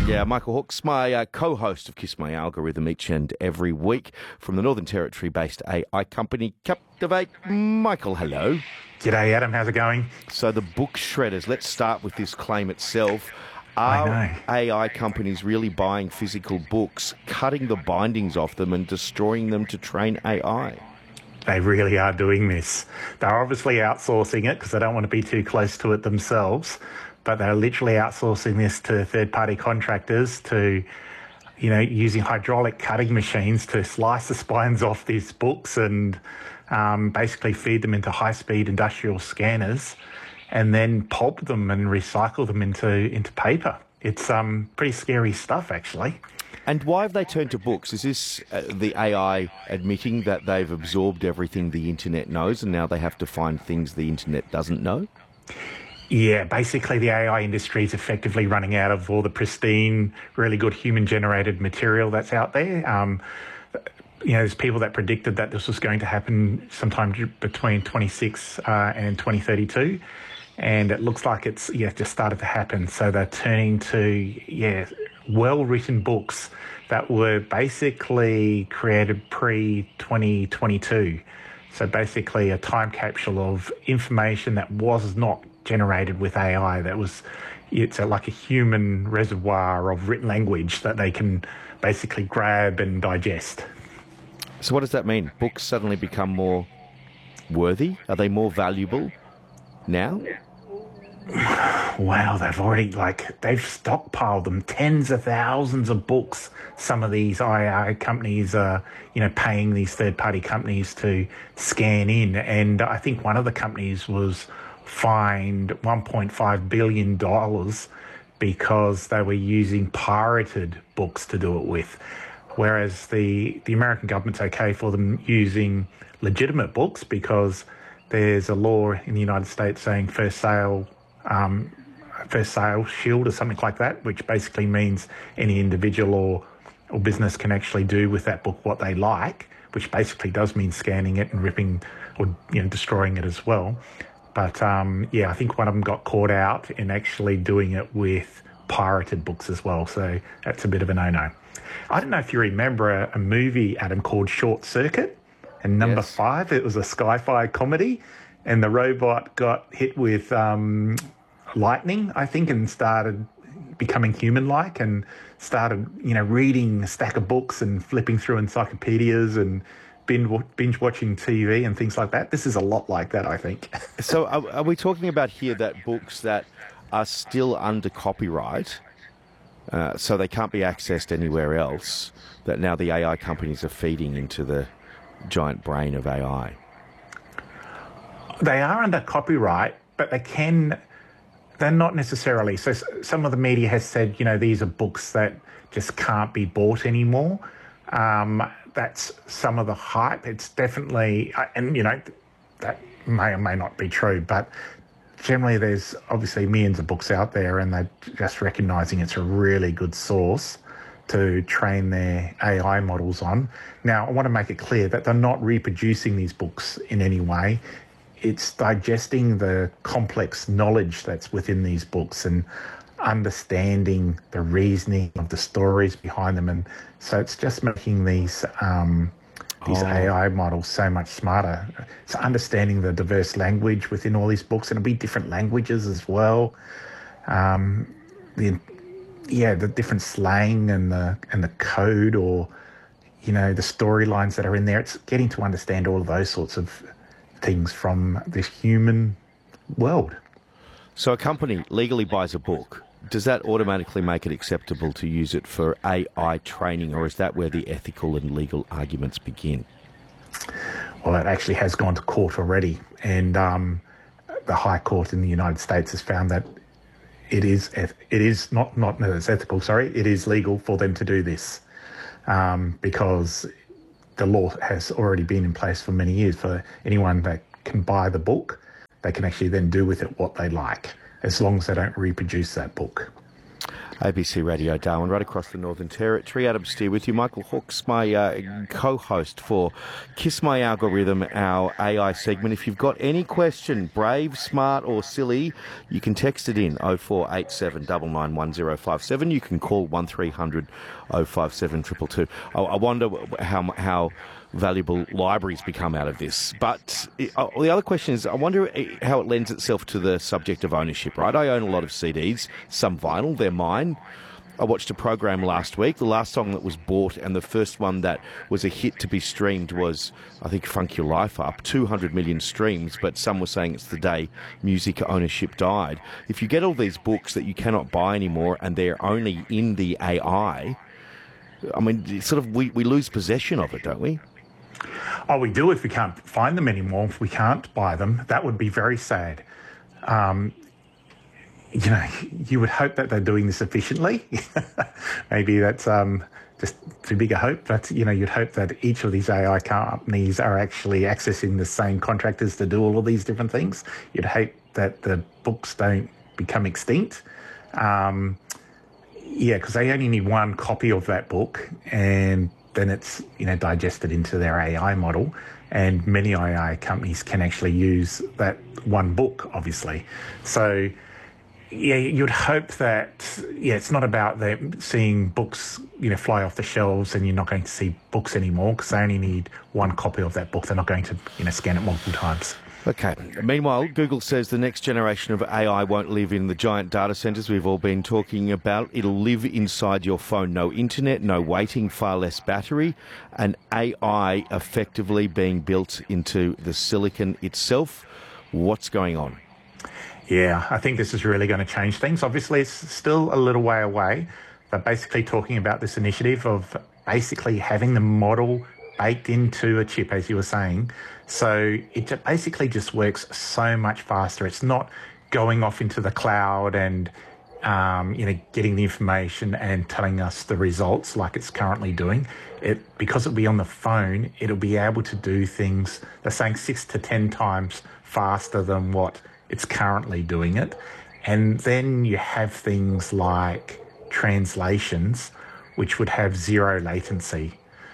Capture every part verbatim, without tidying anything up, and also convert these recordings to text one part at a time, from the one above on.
Yeah, Michael Hawkes, my uh, co-host of Kiss My Algorithm each and every week from the Northern Territory-based A I company Captivate. Michael, hello. G'day, Adam. How's it going? So the book shredders, let's start with this claim itself. I Are know. A I companies really buying physical books, cutting the bindings off them and destroying them to train A I? They really are doing this. They're obviously outsourcing it because they don't want to be too close to it themselves, but they're literally outsourcing this to third-party contractors to, you know, using hydraulic cutting machines to slice the spines off these books and um, basically feed them into high-speed industrial scanners and then pulp them and recycle them into, into paper. It's um, pretty scary stuff, actually. And why have they turned to books? Is this uh, the A I admitting that they've absorbed everything the internet knows and now they have to find things the internet doesn't know? Yeah, basically the A I industry is effectively running out of all the pristine, really good human-generated material that's out there. Um, you know, there's people that predicted that this was going to happen sometime between twenty-six uh, and twenty thirty-two, and it looks like it's yeah just started to happen. So they're turning to yeah well-written books that were basically created pre twenty twenty-two. So basically a time capsule of information that was not generated with A I, that was, it's a, like a human reservoir of written language that they can basically grab and digest. So what does that mean? Books suddenly become more worthy? Are they more valuable now? Wow, they've already, like, they've stockpiled them, tens of thousands of books. Some of these A I companies are, you know, paying these third-party companies to scan in. And I think one of the companies was fined one point five billion dollars because they were using pirated books to do it with. Whereas the, the American government's okay for them using legitimate books because there's a law in the United States saying first sale Um, first sale shield or something like that, which basically means any individual or, or business can actually do with that book what they like, which basically does mean scanning it and ripping or you know destroying it as well. But um, yeah, I think one of them got caught out in actually doing it with pirated books as well. So that's a bit of a no-no. I don't know if you remember a, a movie, Adam, called Short Circuit. And number Yes. five, it was a sci-fi comedy. And the robot got hit with um, lightning, I think, and started becoming human-like and started, you know, reading a stack of books and flipping through encyclopedias and binge, binge watching T V and things like that. This is a lot like that, I think. So are, are we talking about here that books that are still under copyright, uh, so they can't be accessed anywhere else, that now the A I companies are feeding into the giant brain of A I? They are under copyright, but they can, they're not necessarily. So s- some of the media has said, you know, these are books that just can't be bought anymore. Um, that's some of the hype. It's definitely, uh, and, you know, that may or may not be true, but generally there's obviously millions of books out there and they're just recognising it's a really good source to train their A I models on. Now, I want to make it clear that they're not reproducing these books in any way. It's digesting the complex knowledge that's within these books and understanding the reasoning of the stories behind them. And so it's just making these um, these Oh. A I models so much smarter. It's understanding the diverse language within all these books, and it'll be different languages as well. Um, the yeah, the different slang and the and the code, or you know, the storylines that are in there. It's getting to understand all of those sorts of things from this human world. So a company legally buys a book. Does that automatically make it acceptable to use it for A I training, or is that where the ethical and legal arguments begin? Well, it actually has gone to court already, and um, the High Court in the United States has found that it is it is not not that it's ethical. Sorry, it is legal for them to do this um, because the law has already been in place for many years. For anyone that can buy the book, they can actually then do with it what they like, as long as they don't reproduce that book. A B C Radio Darwin, right across the Northern Territory. Adam Steer with you. Michael Hawkes, my uh, co-host for Kiss My Algorithm, our A I segment. If you've got any question, brave, smart or silly, you can text it in oh four eight seven, nine nine one oh five seven. You can call one three hundred oh five seven two two two. I, I wonder how how valuable libraries become out of this. But it, uh, the other question is, I wonder how it lends itself to the subject of ownership, right? I own a lot of C Ds, some vinyl, they're mine. I watched a program last week. The last song that was bought and the first one that was a hit to be streamed was, I think, Funk Your Life Up, two hundred million streams, but some were saying it's the day music ownership died. If you get all these books that you cannot buy anymore and they're only in the A I, I mean, it's sort of we, we lose possession of it, don't we? Oh, we do if we can't find them anymore. If we can't buy them, that would be very sad. Um, you know, you would hope that they're doing this efficiently. Maybe that's um, just too big a hope. But, you know, you'd hope that each of these A I companies are actually accessing the same contractors to do all of these different things. You'd hope that the books don't become extinct. Um, yeah, because they only need one copy of that book, and then it's, you know, digested into their A I model, and many A I companies can actually use that one book, obviously. So, yeah, you'd hope that, yeah, it's not about them seeing books, you know, fly off the shelves and you're not going to see books anymore because they only need one copy of that book. They're not going to, you know, scan it multiple times. Okay. Meanwhile, Google says the next generation of A I won't live in the giant data centres we've all been talking about. It'll live inside your phone. No internet, no waiting, far less battery, and A I effectively being built into the silicon itself. What's going on? Yeah, I think this is really going to change things. Obviously, it's still a little way away. They're basically talking about this initiative of basically having the model baked into a chip, as you were saying. So it basically just works so much faster. It's not going off into the cloud and, um, you know, getting the information and telling us the results like it's currently doing. It because it'll be on the phone, it'll be able to do things, they're saying six to ten times faster than what it's currently doing it. And then you have things like translations, which would have zero latency.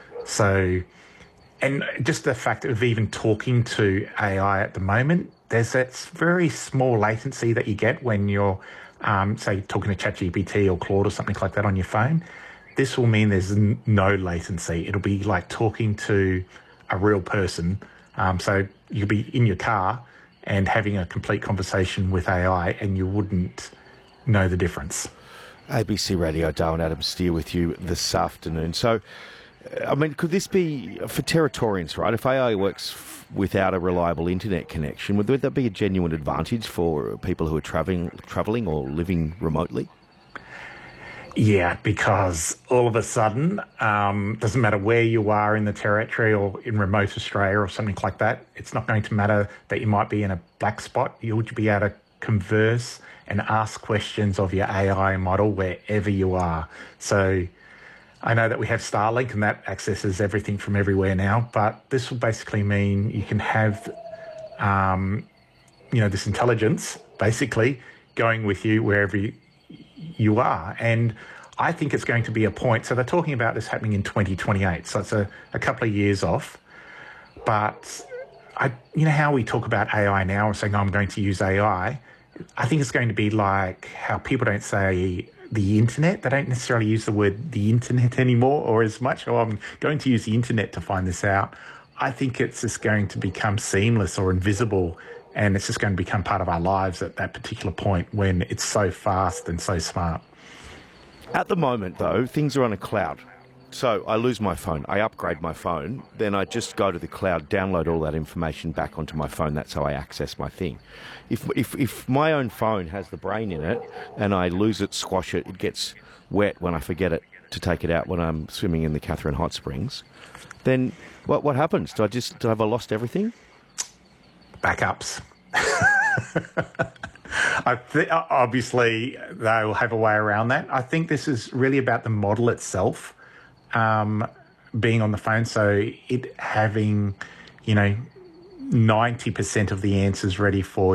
So, and just the fact of even talking to A I at the moment, there's that very small latency that you get when you're, um, say, talking to ChatGPT or Claude or something like that on your phone. This will mean there's n- no latency. It'll be like talking to a real person. Um, so you'll be in your car and having a complete conversation with A I and you wouldn't know the difference. A B C Radio Darwin, Adam Steer with you this afternoon. So, I mean, could this be for Territorians, right? If A I works f- without a reliable internet connection, would, would that be a genuine advantage for people who are travelling, travelling or living remotely? Yeah, because all of a sudden, um, doesn't matter where you are in the territory or in remote Australia or something like that, it's not going to matter that you might be in a black spot. You'll be able to converse and ask questions of your A I model wherever you are. So I know that we have Starlink and that accesses everything from everywhere now, but this will basically mean you can have, um, you know, this intelligence basically going with you wherever you, you are. And I think it's going to be a point. So they're talking about this happening in twenty twenty-eight. So it's a, a couple of years off. But I, you know how we talk about A I now and saying, oh, I'm going to use A I. I think it's going to be like how people don't say the internet. They don't necessarily use the word the internet anymore or as much. Oh, I'm going to use the internet to find this out. I think it's just going to become seamless or invisible, and it's just going to become part of our lives at that particular point when it's so fast and so smart. At the moment, though, things are on a cloud. So I lose my phone, I upgrade my phone, then I just go to the cloud, download all that information back onto my phone. That's how I access my thing. If if if my own phone has the brain in it and I lose it, squash it, it gets wet when I forget it to take it out when I'm swimming in the Catherine Hot Springs, then what what happens? Do I just do I have I lost everything? Backups. I th- obviously, they'll have a way around that. I think this is really about the model itself um, being on the phone. So it having, you know, ninety percent of the answers ready for